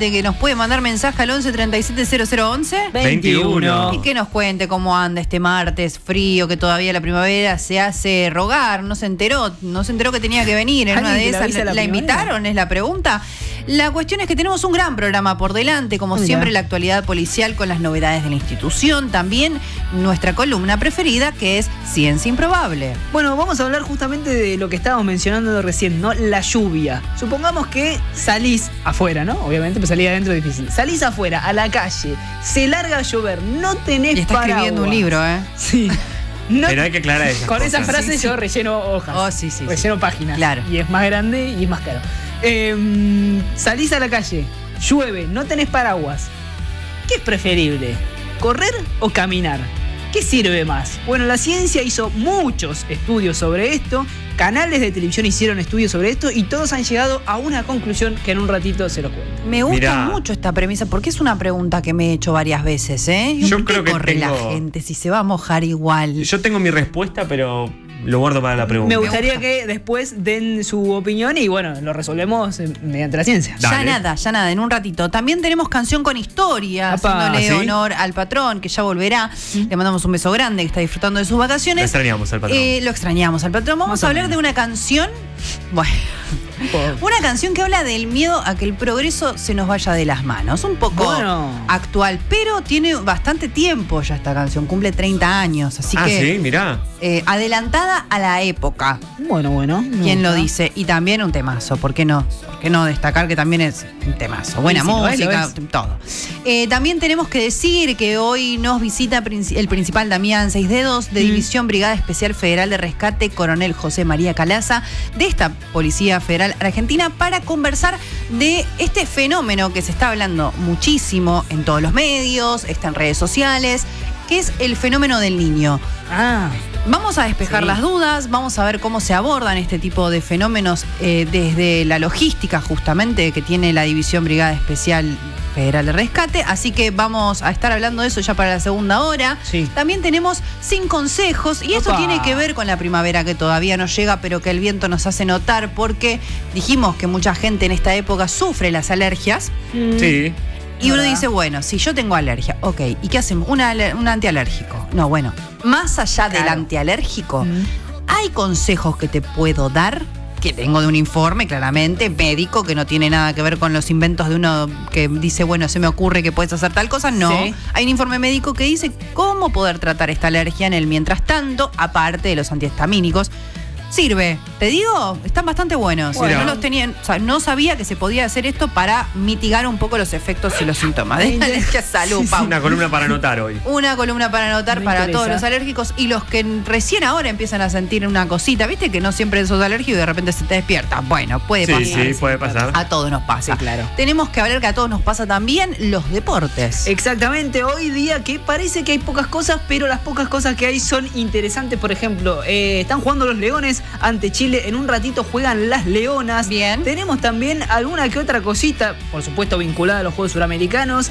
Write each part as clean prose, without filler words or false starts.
gente que nos puede mandar mensaje al 11 37 0011 21. y que nos cuente cómo anda este martes frío, que todavía la primavera se hace rogar. No se enteró que tenía que venir en una de esas. ¿La invitaron? Es la pregunta. La cuestión es que tenemos un gran programa por delante, como siempre, la actualidad policial con las novedades de la institución. También nuestra columna preferida, que es Ciencia Improbable. Bueno, vamos a hablar justamente de lo que estábamos mencionando recién, ¿no? La lluvia. Supongamos que salís afuera, ¿no? Obviamente, pues salir adentro es difícil. Salís afuera, a la calle, se larga a llover, no tenés paraguas. Y está escribiendo un libro, ¿eh? Sí. No, pero hay que aclarar eso. Con esa frase yo relleno hojas. Oh, sí. Relleno páginas. Claro. Y es más grande y es más caro. Salís a la calle, llueve, no tenés paraguas. ¿Qué es preferible? ¿Correr o caminar? ¿Qué sirve más? Bueno, la ciencia hizo muchos estudios sobre esto, canales de televisión hicieron estudios sobre esto y todos han llegado a una conclusión que en un ratito se los cuento. Me gusta mucho esta premisa porque es una pregunta que me he hecho varias veces, ¿eh? Yo creo que corre la gente si se va a mojar igual. Yo tengo mi respuesta, pero lo guardo para la pregunta. Me gustaría que después den su opinión y bueno, lo resolvemos mediante la ciencia. Dale. Ya nada, en un ratito. También tenemos canción con historia, haciéndole honor al patrón, que ya volverá. Le mandamos un beso grande, que está disfrutando de sus vacaciones. Lo extrañamos al patrón. Lo extrañamos al patrón. Vamos a hablar de una canción. Bueno. Una canción que habla del miedo a que el progreso se nos vaya de las manos. Un poco actual, pero tiene bastante tiempo ya esta canción. Cumple 30 años, así que... sí, mirá. Adelantada a la época. Bueno. ¿Quién lo dice? Y también un temazo, ¿por qué no? ¿Por qué no destacar que también es un temazo? Buena música, todo. También tenemos que decir que hoy nos visita el principal Damián Seis Dedos de División Brigada Especial Federal de Rescate, Coronel José María Calaza, de esta Policía Federal Argentina, para conversar de este fenómeno que se está hablando muchísimo en todos los medios, está en redes sociales, que es el fenómeno del niño. Vamos a despejar las dudas, vamos a ver cómo se abordan este tipo de fenómenos desde la logística justamente que tiene la División Brigada Especial Federal de Rescate, así que vamos a estar hablando de eso ya para la segunda hora. También tenemos 5 consejos y esto tiene que ver con la primavera que todavía no llega, pero que el viento nos hace notar porque dijimos que mucha gente en esta época sufre las alergias. Sí. Y uno dice, bueno, si yo tengo alergia, ok, ¿y qué hacemos? Un antialérgico. No, bueno, más allá del antialérgico, hay consejos que te puedo dar, que tengo de un informe claramente médico, que no tiene nada que ver con los inventos de uno que dice, bueno, se me ocurre que puedes hacer tal cosa. No, hay un informe médico que dice cómo poder tratar esta alergia en el mientras tanto, aparte de los antihistamínicos. Sirve, te digo, están bastante buenos. No los tenían, o sea, no sabía que se podía hacer esto para mitigar un poco los efectos y los síntomas de la alergia. Salud, Pau. Una columna para anotar hoy. Una columna para anotar para todos los alérgicos y los que recién ahora empiezan a sentir una cosita, ¿viste? Que no siempre sos alérgico y de repente se te despierta. Bueno, puede pasar. Sí, puede pasar. A todos nos pasa. Sí, claro. Tenemos que hablar que a todos nos pasa también los deportes. Exactamente, hoy día que parece que hay pocas cosas, pero las pocas cosas que hay son interesantes. Por ejemplo, están jugando los Leones ante Chile. En un ratito juegan las Leonas. Bien. Tenemos también alguna que otra cosita, por supuesto vinculada a los Juegos Suramericanos.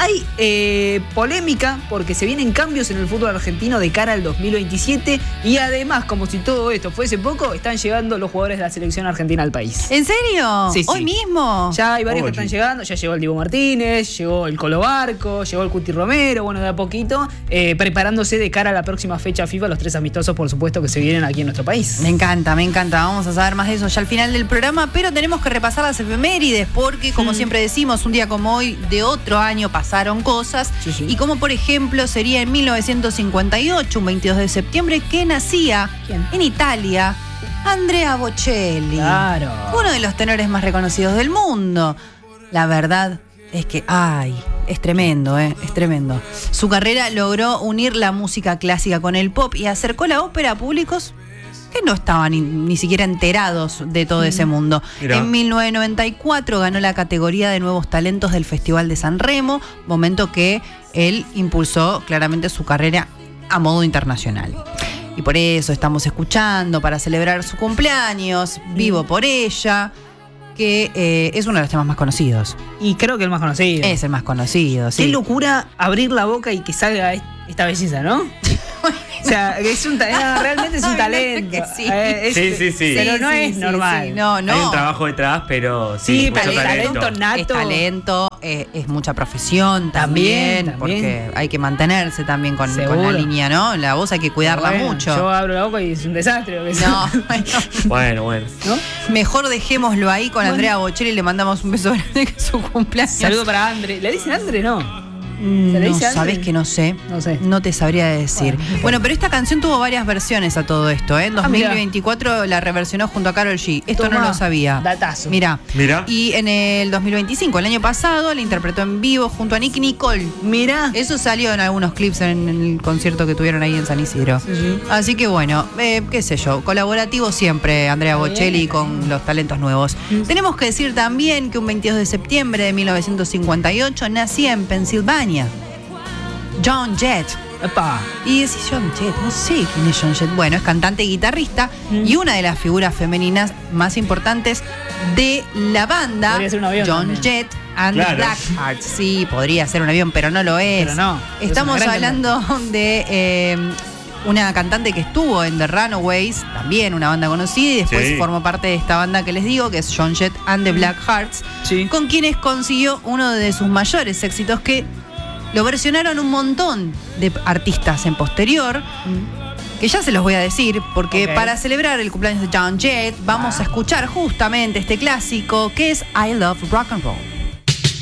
Hay polémica porque se vienen cambios en el fútbol argentino de cara al 2027 y además, como si todo esto fuese poco, están llegando los jugadores de la selección argentina al país. ¿En serio? Sí. ¿Hoy mismo? Ya hay varios que están llegando, ya llegó el Diego Martínez, llegó el Colo Barco, llegó el Cuti Romero, bueno, de a poquito, preparándose de cara a la próxima fecha FIFA, los 3 amistosos, por supuesto, que se vienen aquí en nuestro país. Me encanta. Vamos a saber más de eso ya al final del programa, pero tenemos que repasar las efemérides porque, como siempre decimos, un día como hoy de otro año pasaron cosas. Y como por ejemplo sería en 1958, un 22 de septiembre, que nacía en Italia Andrea Bocelli. Claro. Uno de los tenores más reconocidos del mundo. La verdad es que, es tremendo, es tremendo. Su carrera logró unir la música clásica con el pop y acercó la ópera a públicos que no estaban ni siquiera enterados de todo ese mundo. Mirá. En 1994 ganó la categoría de Nuevos Talentos del Festival de San Remo, momento que él impulsó claramente su carrera a modo internacional. Y por eso estamos escuchando, para celebrar su cumpleaños, Vivo por ella, que es uno de los temas más conocidos. Y creo que el más conocido. Es el más conocido, sí. Qué locura abrir la boca y que salga esta belleza, ¿no? O sea, realmente es un talento. Sí. Sí. Pero no es normal. Sí, no. Hay un trabajo detrás, pero sí, pero talento nato. Es talento. es mucha profesión también, porque hay que mantenerse también con la línea, ¿no? La voz hay que cuidarla mucho. Yo abro la boca y es un desastre. No, bueno. ¿No? Mejor dejémoslo ahí con Andrea Bocelli y le mandamos un beso grande que es su cumpleaños. Saludo para Andre. ¿Le dicen Andre? No. No, sabes que no sé. No sé. No te sabría decir. Bueno, pero esta canción tuvo varias versiones a todo esto, ¿eh? En 2024 la reversionó junto a Karol G. Esto no lo sabía. Datazo. Mirá. Mirá. Y en el 2025, el año pasado, la interpretó en vivo junto a Nicki Nicole. Mirá. Eso salió en algunos clips en el concierto que tuvieron ahí en San Isidro. Sí. Así que bueno, qué sé yo, colaborativo siempre Andrea Bocelli con los talentos nuevos. Tenemos que decir también que un 22 de septiembre de 1958 nacía en Pensilvania Joan Jett. Epa. Y decís Joan Jett, no sé quién es Joan Jett. Bueno, es cantante y guitarrista y una de las figuras femeninas más importantes de la banda. Podría ser un avión Joan también. Jett and the Blackhearts. Sí, podría ser un avión, pero no lo es. Pero no. Estamos hablando de una cantante que estuvo en The Runaways, también una banda conocida, y después formó parte de esta banda que les digo, que es Joan Jett and the Blackhearts, con quienes consiguió uno de sus mayores éxitos, que lo versionaron un montón de artistas en posterior, que ya se los voy a decir, porque para celebrar el cumpleaños de Joan Jett vamos a escuchar justamente este clásico que es I Love Rock and Roll.